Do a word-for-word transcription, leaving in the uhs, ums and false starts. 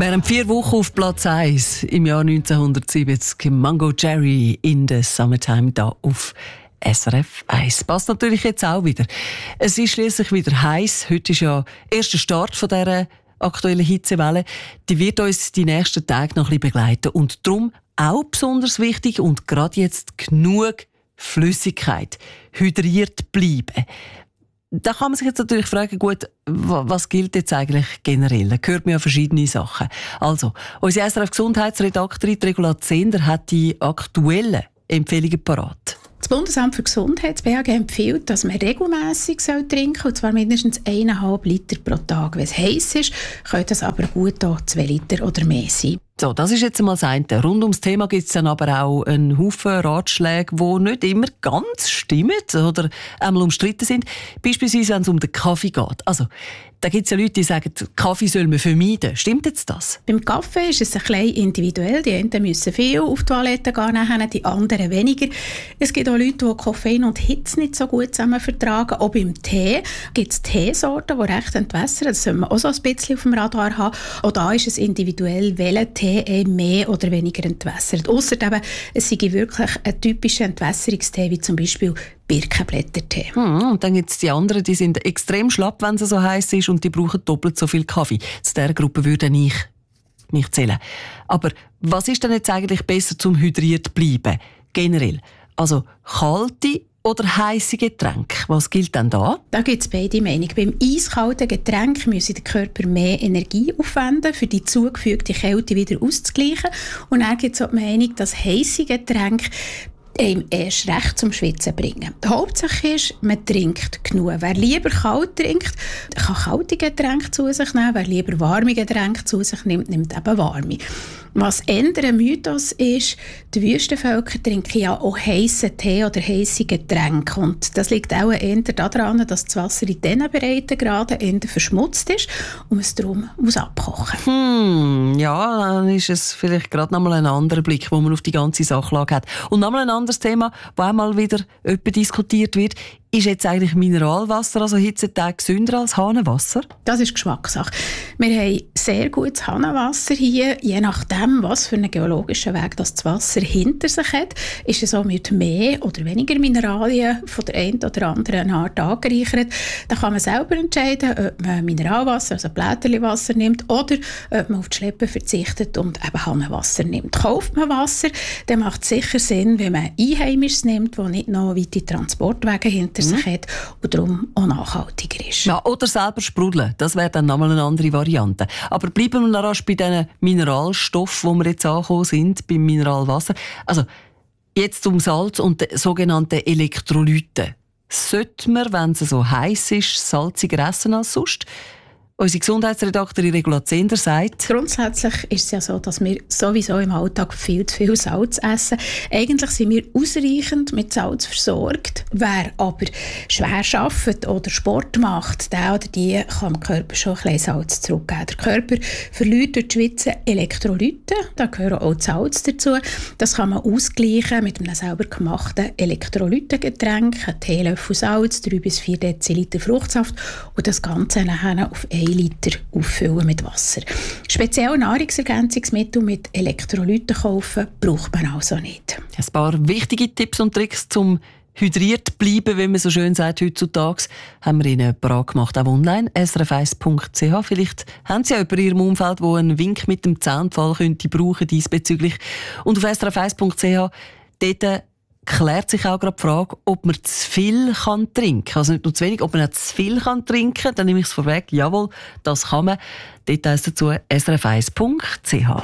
Während vier Wochen auf Platz eins im Jahr neunzehnhundertsiebzig Mango Jerry in der Summertime da auf S R F eins. Passt natürlich jetzt auch wieder. Es ist schliesslich wieder heiß. Heute ist ja der erste Start von dieser aktuellen Hitzewelle. Die wird uns die nächsten Tage noch ein bisschen begleiten. Und darum auch besonders wichtig und gerade jetzt genug Flüssigkeit. Hydriert bleiben. Da kann man sich jetzt natürlich fragen, gut, was gilt jetzt eigentlich generell? Da hört man ja verschiedene Sachen. Also, unsere S R F-Gesundheitsredaktorin Regula Zehnder hat die aktuellen Empfehlungen parat. Das Bundesamt für Gesundheit, das B A G, empfiehlt, dass man regelmässig trinken soll, und zwar mindestens eineinhalb Liter pro Tag. Wenn es heiß ist, könnte es aber gut auch zwei Liter oder mehr sein. So, das ist jetzt einmal das eine. Rund ums Thema gibt es dann aber auch einen Haufen Ratschläge, die nicht immer ganz stimmen oder einmal umstritten sind. Beispielsweise, wenn es um den Kaffee geht. Also, da gibt es ja Leute, die sagen, Kaffee soll man vermeiden. Stimmt jetzt das? Beim Kaffee ist es ein bisschen individuell. Die einen müssen viel auf die Toilette gehen, die anderen weniger. Es gibt auch Leute, die Koffein und Hitze nicht so gut zusammen vertragen. Auch beim Tee gibt es Teesorten, die recht entwässern. Das soll man auch so ein bisschen auf dem Radar haben. Auch da ist es individuell, welcher Tee mehr oder weniger entwässert. Außerdem, es sei wirklich ein typischer Entwässerungstee, wie zum Beispiel Birkenblättertee. Hm, und dann gibt es die anderen, die sind extrem schlapp, wenn es so heiß ist, und die brauchen doppelt so viel Kaffee. Zu dieser Gruppe würde ich mich zählen. Aber was ist denn jetzt eigentlich besser zum hydriert bleiben? Generell. Also kalte oder heisse Getränke? Was gilt denn da? Da gibt es beide Meinungen. Beim eiskalten Getränk müsse der Körper mehr Energie aufwenden, für die zugefügte Kälte wieder auszugleichen. Und dann gibt es auch die Meinung, dass heisse Getränke einem erst recht zum Schwitzen bringen. Die Hauptsache ist, man trinkt genug. Wer lieber kalt trinkt, kann kalte Getränke zu sich nehmen. Wer lieber warme Getränke zu sich nimmt, nimmt eben warme. Was eher ein Mythos ist, die Wüstenvölker trinken ja auch heissen Tee oder heisse Getränke. Und das liegt auch eher daran, dass das Wasser in diesen Breitengraden eher verschmutzt ist und man es darum muss abkochen. Hm, ja, dann ist es vielleicht gerade noch mal ein anderer Blick, wo man auf die ganze Sachlage hat. Und noch mal ein anderes Thema, das auch mal wieder öppe diskutiert wird. Ist jetzt eigentlich Mineralwasser, also Hitzetag, gesünder als Hahnenwasser? Das ist Geschmackssache. Wir haben sehr gutes Hahnenwasser hier. Je nachdem, was für einen geologischen Weg das Wasser hinter sich hat, ist es auch mit mehr oder weniger Mineralien von der einen oder anderen Art angereichert. Da kann man selber entscheiden, ob man Mineralwasser, also Blätterliwasser nimmt, oder ob man auf die Schleppe verzichtet und eben Hahnenwasser nimmt. Kauft man Wasser, dann macht es sicher Sinn, wenn man Einheimisches nimmt, das nicht noch weite Transportwege hinter sich hat und darum auch nachhaltiger ist. Ja, oder selber sprudeln, das wäre dann nochmal eine andere Variante. Aber bleiben wir noch rasch bei diesen Mineralstoffen, wo wir jetzt angekommen sind, beim Mineralwasser. Also, jetzt um Salz und die sogenannten Elektrolyte. Sollte man, wenn es so heiß ist, salziger essen als sonst? Unsere Gesundheitsredaktorin Regula Zehnder sagt: Grundsätzlich ist es ja so, dass wir sowieso im Alltag viel zu viel Salz essen. Eigentlich sind wir ausreichend mit Salz versorgt. Wer aber schwer arbeitet oder Sport macht, der oder die kann dem Körper schon ein bisschen Salz zurückgeben. Der Körper verliert durch die Schwitzen Elektrolyte, da gehören auch Salz dazu. Das kann man ausgleichen mit einem selber gemachten Elektrolytengetränk, ein Teelöffel Salz, drei bis vier Deziliter Fruchtsaft und das Ganze nachher auf ein Liter auffüllen mit Wasser. Speziell Nahrungsergänzungsmittel mit Elektrolyten kaufen braucht man also nicht. Ein paar wichtige Tipps und Tricks zum hydriert bleiben, wie man so schön sagt heutzutage, haben wir Ihnen parat gemacht, auch online, s r f eins punkt c h. Vielleicht haben Sie ja jemanden in Ihrem Umfeld, der einen Wink mit dem Zaunpfahl könnte brauchen diesbezüglich. Und auf s r f eins punkt c h, dort klärt sich auch gerade die Frage, ob man zu viel kann trinken kann. Also nicht nur zu wenig, ob man auch zu viel kann trinken kann. Dann nehme ich es vorweg. Jawohl, das kann man. Details dazu s r f eins punkt c h.